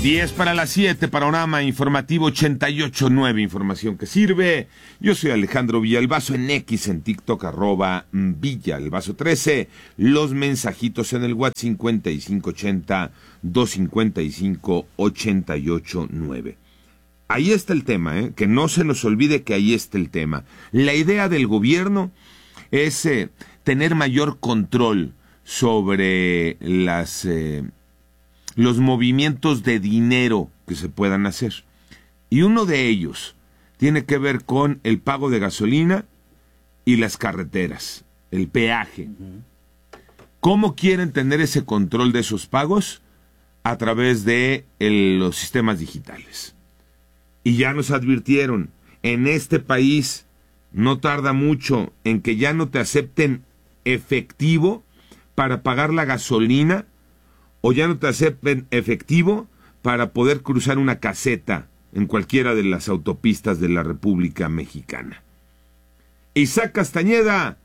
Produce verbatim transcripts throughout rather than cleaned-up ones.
diez para las siete, panorama informativo ochenta y ocho punto nueve, información que sirve. Yo soy Alejandro Villalbazo, en X, en TikTok, arroba Villalbazo trece. Los mensajitos en el WhatsApp cincuenta y cinco ochenta, doscientos cincuenta y cinco, ochenta y ocho nueve. Ahí está el tema, ¿eh? Que no se nos olvide que ahí está el tema. La idea del gobierno es eh, tener mayor control sobre las... Eh, los movimientos de dinero que se puedan hacer. Y uno de ellos tiene que ver con el pago de gasolina y las carreteras, el peaje. Uh-huh. ¿Cómo quieren tener ese control de esos pagos? A través de el, los sistemas digitales. Y ya nos advirtieron, en este país no tarda mucho en que ya no te acepten efectivo para pagar la gasolina, o ya no te acepten efectivo para poder cruzar una caseta en cualquiera de las autopistas de la República Mexicana. Isaac Castañeda,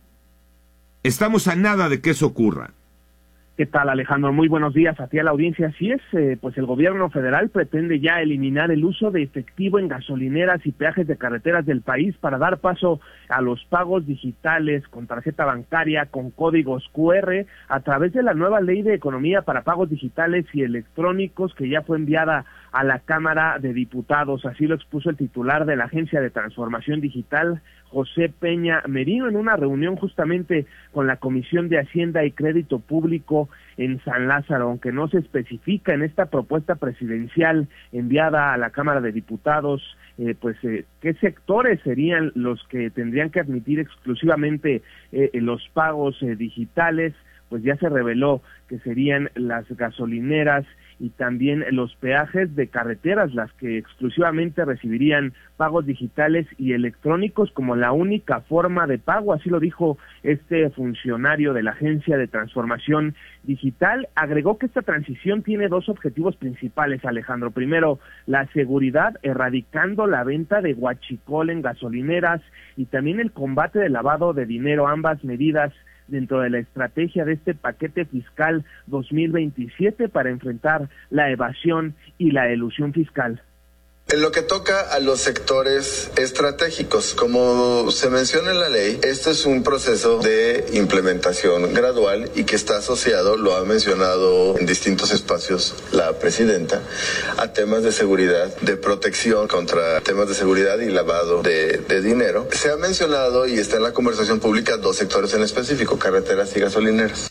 estamos a nada de que eso ocurra. ¿Qué tal, Alejandro? Muy buenos días a ti, a la audiencia. Así es, eh, pues el gobierno federal pretende ya eliminar el uso de efectivo en gasolineras y peajes de carreteras del país para dar paso a los pagos digitales con tarjeta bancaria, con códigos cu erre, a través de la nueva Ley de Economía para Pagos Digitales y Electrónicos que ya fue enviada a la Cámara de Diputados. Así lo expuso el titular de la Agencia de Transformación Digital, José Peña Merino, en una reunión justamente con la Comisión de Hacienda y Crédito Público en San Lázaro. Aunque no se especifica en esta propuesta presidencial enviada a la Cámara de Diputados, eh, pues eh, qué sectores serían los que tendrían que admitir exclusivamente eh, los pagos eh, digitales, pues ya se reveló que serían las gasolineras y también los peajes de carreteras las que exclusivamente recibirían pagos digitales y electrónicos como la única forma de pago. Así lo dijo este funcionario de la Agencia de Transformación Digital. Agregó que esta transición tiene dos objetivos principales, Alejandro. Primero, la seguridad, erradicando la venta de huachicol en gasolineras, y también el combate del lavado de dinero, ambas medidas dentro de la estrategia de este paquete fiscal dos mil veintisiete para enfrentar la evasión y la elusión fiscal. En lo que toca a los sectores estratégicos, como se menciona en la ley, este es un proceso de implementación gradual y que está asociado, lo ha mencionado en distintos espacios la presidenta, a temas de seguridad, de protección contra temas de seguridad y lavado de, de dinero. Se ha mencionado y está en la conversación pública dos sectores en específico, carreteras y gasolineras.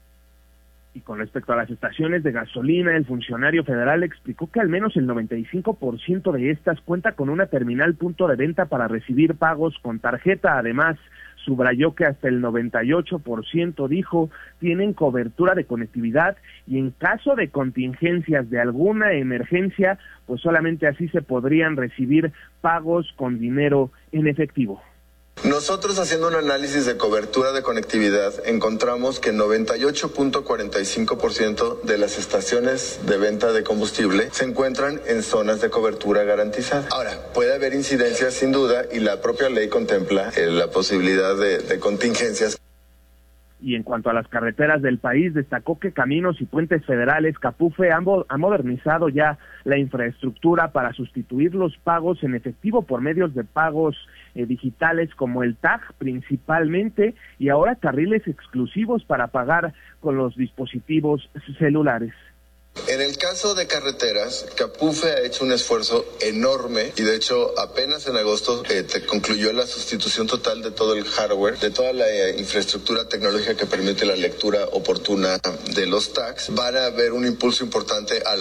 Y con respecto a las estaciones de gasolina, el funcionario federal explicó que al menos el noventa y cinco por ciento de estas cuenta con una terminal punto de venta para recibir pagos con tarjeta. Además, subrayó que hasta el noventa y ocho por ciento, dijo, tienen cobertura de conectividad, y en caso de contingencias de alguna emergencia, pues solamente así se podrían recibir pagos con dinero en efectivo. Nosotros, haciendo un análisis de cobertura de conectividad, encontramos que noventa y ocho punto cuarenta y cinco por ciento de las estaciones de venta de combustible se encuentran en zonas de cobertura garantizada. Ahora, puede haber incidencias sin duda, y la propia ley contempla eh, la posibilidad de, de contingencias. Y en cuanto a las carreteras del país, destacó que Caminos y Puentes Federales, Capufe, ha modernizado ya la infraestructura para sustituir los pagos en efectivo por medios de pagos eh, digitales como el T A G principalmente, y ahora carriles exclusivos para pagar con los dispositivos celulares. En el caso de carreteras, Capufe ha hecho un esfuerzo enorme y de hecho apenas en agosto eh, te concluyó la sustitución total de todo el hardware, de toda la eh, infraestructura tecnológica que permite la lectura oportuna de los tags. Van a haber un impulso importante al,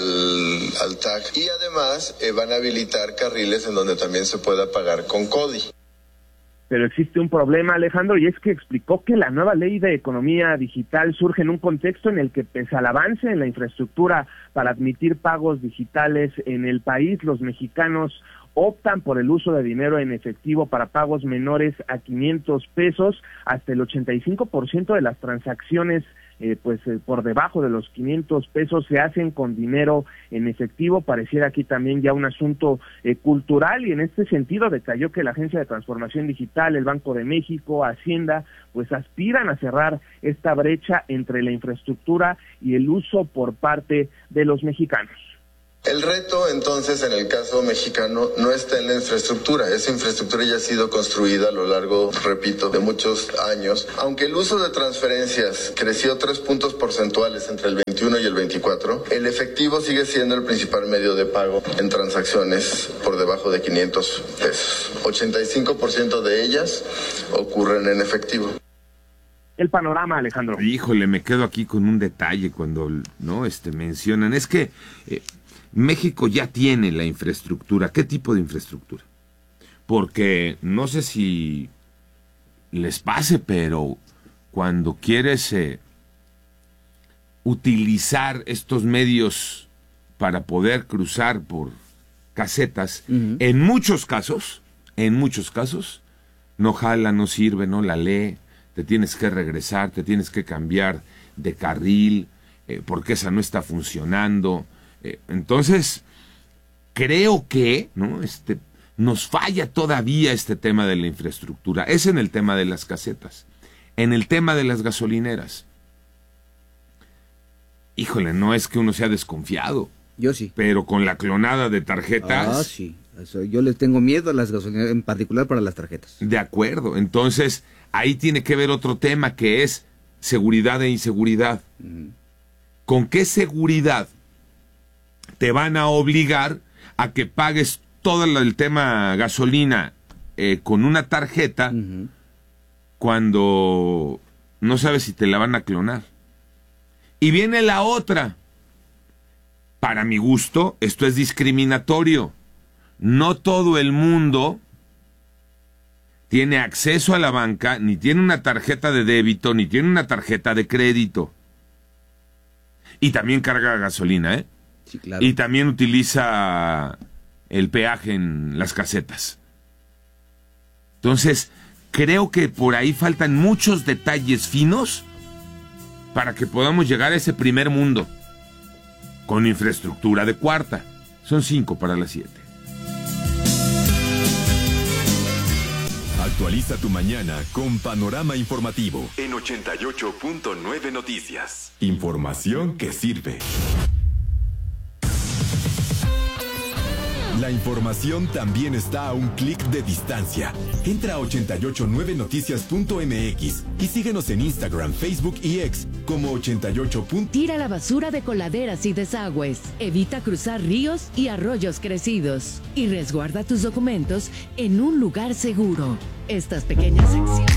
al tag, y además eh, van a habilitar carriles en donde también se pueda pagar con C O D I. Pero existe un problema, Alejandro, y es que explicó que la nueva Ley de Economía Digital surge en un contexto en el que, pese al avance en la infraestructura para admitir pagos digitales en el país, los mexicanos optan por el uso de dinero en efectivo para pagos menores a quinientos pesos. Hasta el ochenta y cinco por ciento de las transacciones eh, pues eh, por debajo de los quinientos pesos se hacen con dinero en efectivo. Pareciera aquí también ya un asunto eh, cultural, y en este sentido detalló que la Agencia de Transformación Digital, el Banco de México, Hacienda, pues aspiran a cerrar esta brecha entre la infraestructura y el uso por parte de los mexicanos. El reto, entonces, en el caso mexicano, no está en la infraestructura. Esa infraestructura ya ha sido construida a lo largo, repito, de muchos años. Aunque el uso de transferencias creció tres puntos porcentuales entre el veintiuno y el veinticuatro, el efectivo sigue siendo el principal medio de pago en transacciones por debajo de quinientos pesos. ochenta y cinco por ciento de ellas ocurren en efectivo. El panorama, Alejandro. Híjole, me quedo aquí con un detalle cuando no este mencionan. Es que eh, México ya tiene la infraestructura. ¿Qué tipo de infraestructura? Porque no sé si les pase, pero cuando quieres eh, utilizar estos medios para poder cruzar por casetas, uh-huh. en muchos casos, en muchos casos, no jala, no sirve, no la lee, te tienes que regresar, te tienes que cambiar de carril, eh, porque esa no está funcionando. Eh, entonces, creo que ¿no? este, nos falla todavía este tema de la infraestructura. Es en el tema de las casetas. En el tema de las gasolineras. Híjole, no es que uno sea desconfiado. Yo sí. Pero con la clonada de tarjetas... Ah, sí. Eso, yo les tengo miedo a las gasolineras, en particular para las tarjetas. De acuerdo. Entonces, ahí tiene que ver otro tema que es seguridad e inseguridad. Uh-huh. ¿Con qué seguridad te van a obligar a que pagues todo el tema gasolina eh, con una tarjeta uh-huh. cuando no sabes si te la van a clonar? Y viene la otra. Para mi gusto, esto es discriminatorio. No todo el mundo tiene acceso a la banca, ni tiene una tarjeta de débito, ni tiene una tarjeta de crédito. Y también carga gasolina, ¿eh? Sí, claro. Y también utiliza el peaje en las casetas. Entonces, creo que por ahí faltan muchos detalles finos para que podamos llegar a ese primer mundo con infraestructura de cuarta. Son cinco para las siete. Actualiza tu mañana con Panorama Informativo en ochenta y ocho punto nueve Noticias. Información que sirve. La información también está a un clic de distancia. Entra a ochenta y ocho nueve noticias punto m x y síguenos en Instagram, Facebook y X como ochenta y ocho. Tira la basura de coladeras y desagües. Evita cruzar ríos y arroyos crecidos. Y resguarda tus documentos en un lugar seguro. Estas pequeñas acciones